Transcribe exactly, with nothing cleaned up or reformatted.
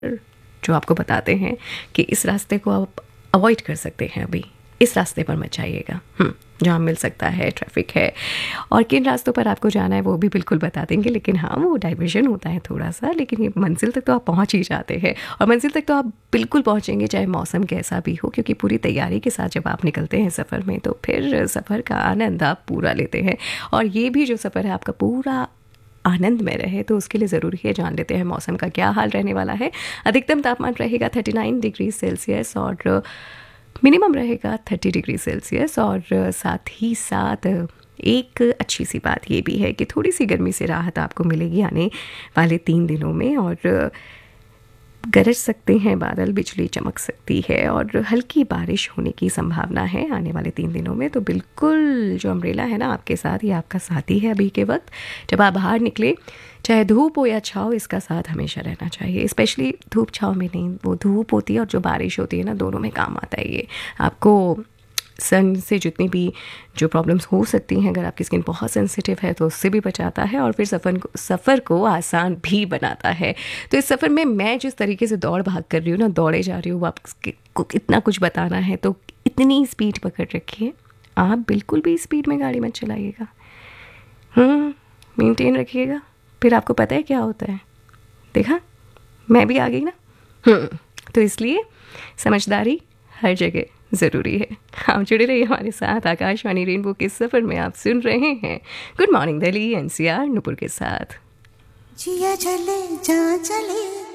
जो आपको बताते हैं कि इस रास्ते को आप अवॉइड कर सकते हैं, अभी इस रास्ते पर मत जाइएगा, जहाँ मिल सकता है, ट्रैफिक है, और किन रास्तों पर आपको जाना है वो भी बिल्कुल बता देंगे। लेकिन हाँ, वो डाइवर्जन होता है थोड़ा सा, लेकिन ये मंजिल तक तो आप पहुँच ही जाते हैं, और मंजिल तक तो आप बिल्कुल पहुँचेंगे चाहे मौसम कैसा भी हो, क्योंकि पूरी तैयारी के साथ जब आप निकलते हैं सफ़र में तो फिर सफ़र का आनंद आप पूरा लेते हैं। और ये भी जो सफ़र है आपका पूरा आनंद में रहे तो उसके लिए ज़रूरी है जान लेते हैं मौसम का क्या हाल रहने वाला है। अधिकतम तापमान रहेगा थर्टी नाइन डिग्री सेल्सियस और मिनिमम रहेगा थर्टी डिग्री सेल्सियस, और साथ ही साथ एक अच्छी सी बात ये भी है कि थोड़ी सी गर्मी से राहत आपको मिलेगी आने वाले तीन दिनों में, और गरज सकते हैं बादल, बिजली चमक सकती है, और हल्की बारिश होने की संभावना है आने वाले तीन दिनों में। तो बिल्कुल जो अम्ब्रेला है ना आपके साथ, ये आपका साथी है अभी के वक्त। जब आप बाहर निकले, चाहे धूप हो या छाँव, इसका साथ हमेशा रहना चाहिए। स्पेशली धूप छाँव में नहीं, वो धूप होती है और जो बारिश होती है ना, दोनों में काम आता है ये। आपको सन से जितनी भी जो प्रॉब्लम्स हो सकती हैं, अगर आपकी स्किन बहुत सेंसिटिव है तो उससे भी बचाता है, और फिर सफ़र को सफ़र को आसान भी बनाता है। तो इस सफ़र में मैं जिस तरीके से दौड़ भाग कर रही हूँ ना, दौड़े जा रही हूँ, आपको इतना कुछ बताना है तो इतनी स्पीड पकड़ रखिए, आप बिल्कुल भी स्पीड में गाड़ी मत चलाइएगा, हम्म मेंटेन रखिएगा। फिर आपको पता है क्या होता है, देखा मैं भी आ गई ना। हम्म तो इसलिए समझदारी हर जगह ज़रूरी है। आप जुड़े रहिए हमारे साथ आकाशवाणी रेनबो के सफ़र में। आप सुन रहे हैं good morning Delhi NCR Nupur के साथ। जिया चले जा चले